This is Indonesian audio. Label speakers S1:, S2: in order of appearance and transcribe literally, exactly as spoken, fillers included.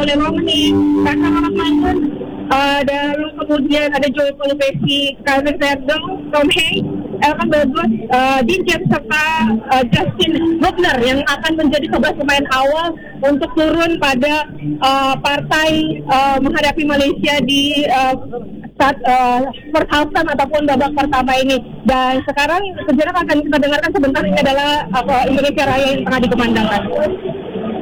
S1: oleh Romney, Kaka Maman, uh, lalu kemudian ada Joey Polipesi, Calvin Verdong, Tom Hanks, Elkan Bagot, uh, Dean Cain, serta uh, Justin Butler yang akan menjadi sebelas pemain awal untuk turun pada uh, partai uh, menghadapi Malaysia di uh, saat uh, first half time ataupun babak pertama ini. Dan sekarang sejarah akan kita dengarkan sebentar, ini adalah uh, Indonesia Raya yang tengah dikumandangkan.